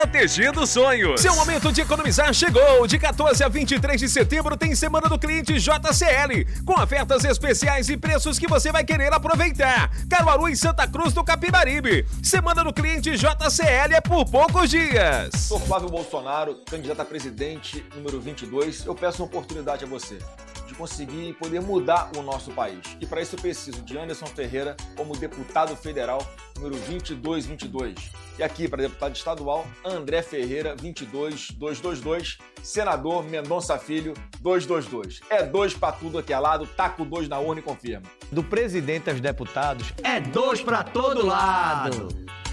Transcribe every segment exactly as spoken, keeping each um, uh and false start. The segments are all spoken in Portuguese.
Protegendo sonhos. Seu momento de economizar chegou. De quatorze a vinte e três de setembro tem Semana do Cliente J C L, com ofertas especiais e preços que você vai querer aproveitar. Caruaru e Santa Cruz do Capibaribe. Semana do Cliente J C L é por poucos dias. Sou Flávio Bolsonaro, candidato a presidente número vinte e dois. Eu peço uma oportunidade a você de conseguir poder mudar o nosso país. E para isso eu preciso de Anderson Ferreira como deputado federal número vinte e dois vinte e dois. E aqui para deputado estadual, André Ferreira vinte e dois dois dois dois, senador Mendonça Filho dois dois dois. É dois para tudo aqui ao lado, taco dois na urna e confirma. Do presidente aos deputados, é dois para todo lado.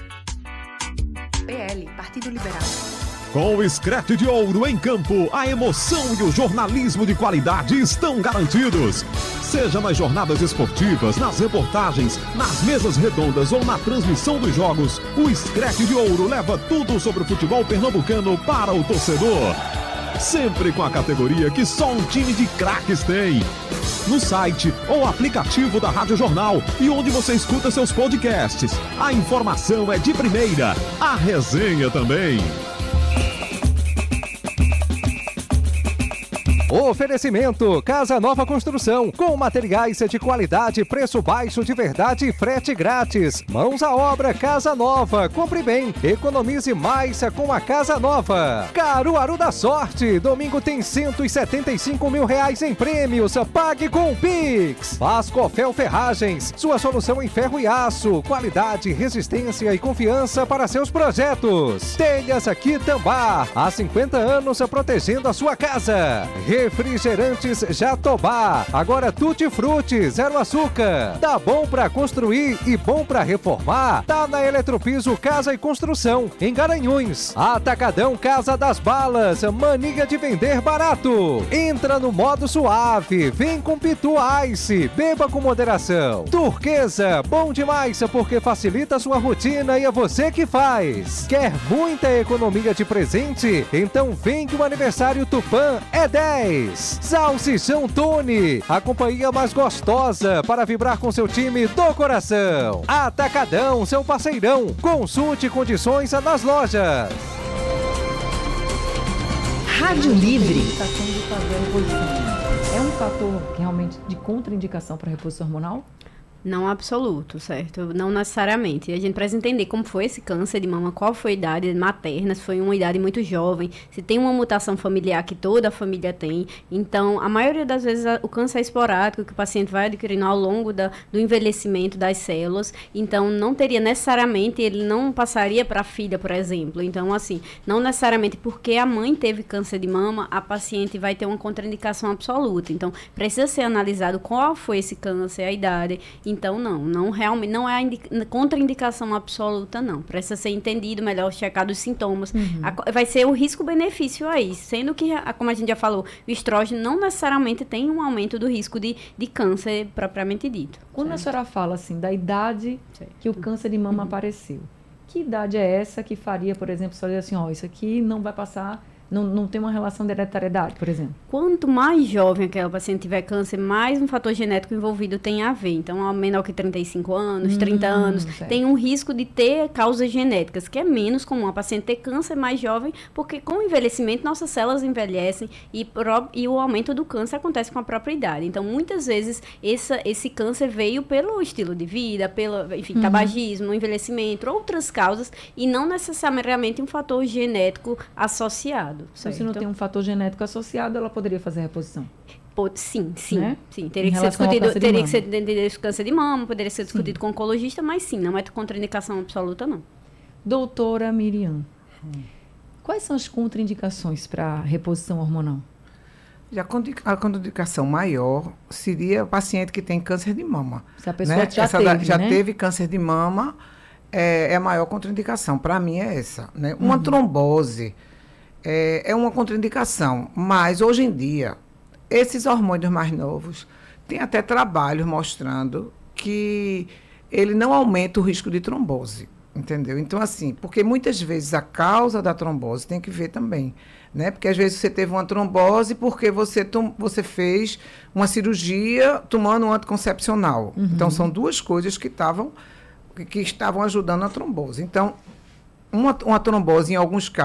P L, Partido Liberal. Com o Screte de Ouro em campo, a emoção e o jornalismo de qualidade estão garantidos. Seja nas jornadas esportivas, nas reportagens, nas mesas redondas ou na transmissão dos jogos, o Screte de Ouro leva tudo sobre o futebol pernambucano para o torcedor. Sempre com a categoria que só um time de craques tem. No site ou aplicativo da Rádio Jornal e onde você escuta seus podcasts. A informação é de primeira, a resenha também. Oferecimento Casa Nova Construção, com materiais de qualidade, preço baixo de verdade e frete grátis. Mãos à obra Casa Nova, compre bem, economize mais com a Casa Nova. Caruaru da Sorte, domingo tem cento e setenta e cinco mil reais em prêmios, pague com o Pix. Vascofel Ferragens, sua solução em ferro e aço, qualidade, resistência e confiança para seus projetos. Telhas Quitambá, há cinquenta anos protegendo a sua casa. Refrigerantes Jatobá, agora Tutti Frutti, zero açúcar. Tá bom pra construir e bom pra reformar? Tá na Eletropiso Casa e Construção, em Garanhuns. Atacadão Casa das Balas, mania de vender barato. Entra no modo suave, vem com Pitu Ice, beba com moderação. Turquesa, bom demais porque facilita a sua rotina e é você que faz. Quer muita economia de presente? Então vem que o aniversário Tupã é dez. Salsichão Tony, a companhia mais gostosa para vibrar com seu time do coração. Atacadão, seu parceirão. Consulte condições nas lojas. Rádio Livre. É um fator realmente de contraindicação para a reposição hormonal? Não absoluto, certo? Não necessariamente. A gente precisa entender como foi esse câncer de mama, qual foi a idade materna, se foi uma idade muito jovem, se tem uma mutação familiar que toda a família tem. Então, a maioria das vezes, o câncer é esporádico, que o paciente vai adquirindo ao longo da, do envelhecimento das células. Então, não teria necessariamente, ele não passaria para a filha, por exemplo. Então, assim, não necessariamente porque a mãe teve câncer de mama, a paciente vai ter uma contraindicação absoluta. Então, precisa ser analisado qual foi esse câncer, a idade. Então, não, não realmente, não é a indica, contraindicação absoluta, não. Precisa ser entendido melhor, checado os sintomas. Uhum. A, vai ser o risco-benefício aí, sendo que, a, como a gente já falou, o estrógeno não necessariamente tem um aumento do risco de, de câncer propriamente dito. Quando certo? A senhora fala, assim, da idade certo. Que o câncer de mama uhum. apareceu, que idade é essa que faria, por exemplo, só dizer assim, ó, isso aqui não vai passar... Não, não tem uma relação de hereditariedade, por exemplo? Quanto mais jovem aquela paciente tiver câncer, mais um fator genético envolvido tem a ver. Então, ao menor que trinta e cinco anos, hum, trinta anos, certo. Tem um risco de ter causas genéticas, que é menos comum a paciente ter câncer mais jovem, porque com o envelhecimento, nossas células envelhecem e, pro, e o aumento do câncer acontece com a própria idade. Então, muitas vezes, essa, esse câncer veio pelo estilo de vida, pelo, enfim, uhum. tabagismo, envelhecimento, outras causas, e não necessariamente um fator genético associado. Então, se não tem um fator genético associado, ela poderia fazer a reposição? Sim, sim, né? sim. Teria, que ser discutido, teria que ser discutido câncer de mama, poderia ser discutido sim. com o oncologista, mas sim, não é contraindicação absoluta, não. Doutora Miriam, hum. quais são as contraindicações para a reposição hormonal? A contraindicação maior seria o paciente que tem câncer de mama. Se a pessoa né? já, essa teve, da, já né? teve câncer de mama, é, é a maior contraindicação. Para mim é essa. Né? Uma uhum. trombose é, é uma contraindicação, mas hoje em dia, esses hormônios mais novos, tem até trabalhos mostrando que ele não aumenta o risco de trombose, entendeu? Então, assim, porque muitas vezes a causa da trombose tem que ver também, né? Porque às vezes você teve uma trombose porque você, tom, você fez uma cirurgia tomando um anticoncepcional. Uhum. Então, são duas coisas que estavam, que estavam ajudando a trombose. Então, uma, uma trombose, em alguns casos,